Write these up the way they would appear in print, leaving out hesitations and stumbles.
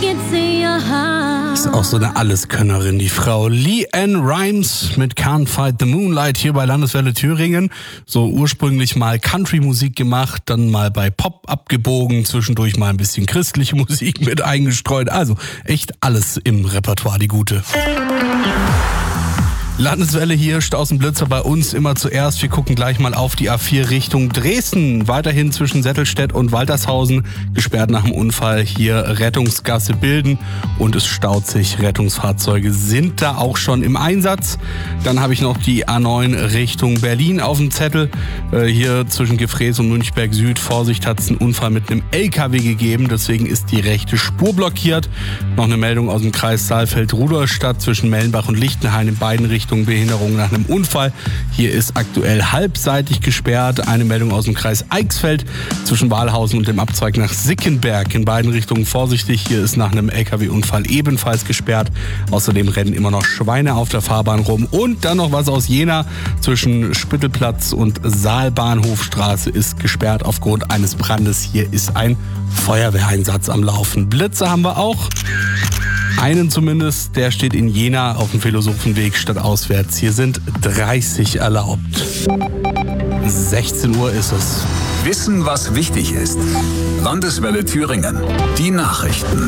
Ist auch so eine Alleskönnerin, die Frau. LeAnn Rimes mit Can't Fight the Moonlight hier bei Landeswelle Thüringen. So ursprünglich mal Country-Musik gemacht, dann mal bei Pop abgebogen, zwischendurch mal ein bisschen christliche Musik mit eingestreut. Also echt alles im Repertoire, die Gute. Landeswelle hier, Staußenblitzer bei uns immer zuerst. Wir gucken gleich mal auf die A4 Richtung Dresden. Weiterhin zwischen Settelstedt und Waltershausen. Gesperrt nach dem Unfall. Hier Rettungsgasse bilden und es staut sich. Rettungsfahrzeuge sind da auch schon im Einsatz. Dann habe ich noch die A9 Richtung Berlin auf dem Zettel. Hier zwischen Gefrees und Münchberg Süd. Vorsicht, hat es einen Unfall mit einem LKW gegeben. Deswegen ist die rechte Spur blockiert. Noch eine Meldung aus dem Kreis Saalfeld-Rudolstadt zwischen Mellenbach und Lichtenhain in beiden Richtungen. Behinderung nach einem Unfall. Hier ist aktuell halbseitig gesperrt. Eine Meldung aus dem Kreis Eichsfeld zwischen Wahlhausen und dem Abzweig nach Sickenberg. In beiden Richtungen vorsichtig. Hier ist nach einem LKW-Unfall ebenfalls gesperrt. Außerdem rennen immer noch Schweine auf der Fahrbahn rum. Und dann noch was aus Jena. Zwischen Spittelplatz und Saalbahnhofstraße ist gesperrt aufgrund eines Brandes. Hier ist ein Feuerwehreinsatz am Laufen. Blitze haben wir auch. Einen zumindest, der steht in Jena auf dem Philosophenweg stadtauswärts. Hier sind 30 erlaubt. 16 Uhr ist es. Wissen, was wichtig ist. Landeswelle Thüringen. Die Nachrichten.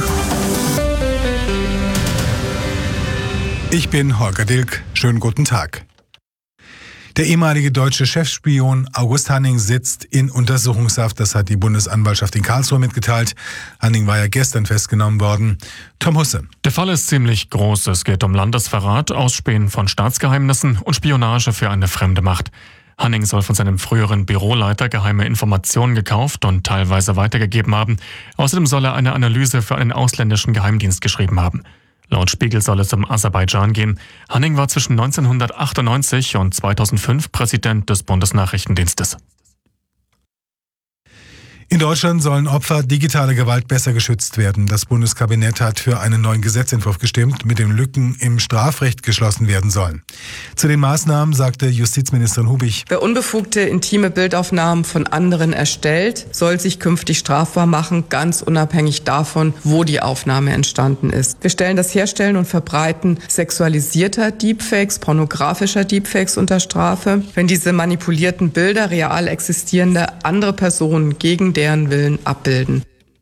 Ich bin Holger Dilk. Schönen guten Tag. Der ehemalige deutsche Chefspion August Hanning sitzt in Untersuchungshaft. Das hat die Bundesanwaltschaft in Karlsruhe mitgeteilt. Hanning war ja gestern festgenommen worden. Tom Husse. Der Fall ist ziemlich groß. Es geht um Landesverrat, Ausspähen von Staatsgeheimnissen und Spionage für eine fremde Macht. Hanning soll von seinem früheren Büroleiter geheime Informationen gekauft und teilweise weitergegeben haben. Außerdem soll er eine Analyse für einen ausländischen Geheimdienst geschrieben haben. Laut Spiegel soll es um Aserbaidschan gehen. Hanning war zwischen 1998 und 2005 Präsident des Bundesnachrichtendienstes. In Deutschland sollen Opfer digitaler Gewalt besser geschützt werden. Das Bundeskabinett hat für einen neuen Gesetzentwurf gestimmt, mit dem Lücken im Strafrecht geschlossen werden sollen. Zu den Maßnahmen sagte Justizministerin Hubig: Wer unbefugte intime Bildaufnahmen von anderen erstellt, soll sich künftig strafbar machen, ganz unabhängig davon, wo die Aufnahme entstanden ist. Wir stellen das Herstellen und Verbreiten sexualisierter Deepfakes, pornografischer Deepfakes unter Strafe, wenn diese manipulierten Bilder real existierende andere Personen gegen deren Willen abbilden.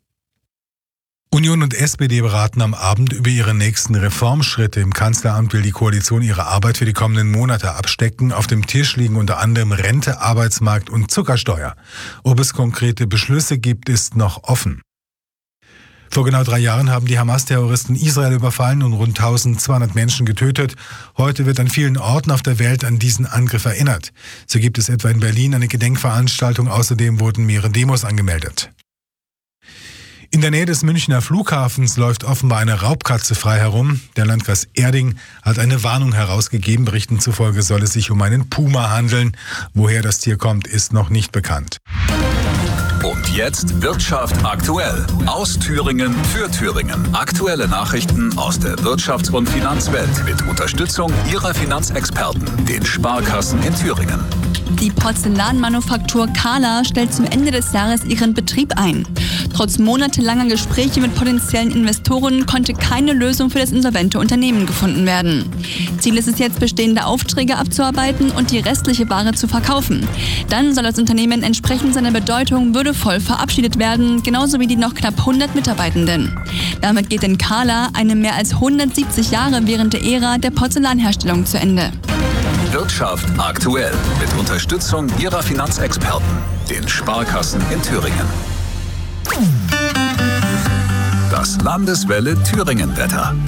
Union und SPD beraten am Abend über ihre nächsten Reformschritte. Im Kanzleramt will die Koalition ihre Arbeit für die kommenden Monate abstecken. Auf dem Tisch liegen unter anderem Rente, Arbeitsmarkt und Zuckersteuer. Ob es konkrete Beschlüsse gibt, ist noch offen. Vor genau 3 Jahren haben die Hamas-Terroristen Israel überfallen und rund 1200 Menschen getötet. Heute wird an vielen Orten auf der Welt an diesen Angriff erinnert. So gibt es etwa in Berlin eine Gedenkveranstaltung. Außerdem wurden mehrere Demos angemeldet. In der Nähe des Münchner Flughafens läuft offenbar eine Raubkatze frei herum. Der Landkreis Erding hat eine Warnung herausgegeben. Berichten zufolge soll es sich um einen Puma handeln. Woher das Tier kommt, ist noch nicht bekannt. Und jetzt Wirtschaft aktuell. Aus Thüringen für Thüringen. Aktuelle Nachrichten aus der Wirtschafts- und Finanzwelt mit Unterstützung Ihrer Finanzexperten, den Sparkassen in Thüringen. Die Porzellanmanufaktur Kala stellt zum Ende des Jahres ihren Betrieb ein. Trotz monatelanger Gespräche mit potenziellen Investoren konnte keine Lösung für das insolvente Unternehmen gefunden werden. Ziel ist es jetzt, bestehende Aufträge abzuarbeiten und die restliche Ware zu verkaufen. Dann soll das Unternehmen entsprechend seiner Bedeutung würdevoll verabschiedet werden, genauso wie die noch knapp 100 Mitarbeitenden. Damit geht in Kala eine mehr als 170 Jahre währende Ära der Porzellanherstellung zu Ende. Wirtschaft aktuell mit Unterstützung Ihrer Finanzexperten, den Sparkassen in Thüringen. Das Landeswelle Thüringen Wetter.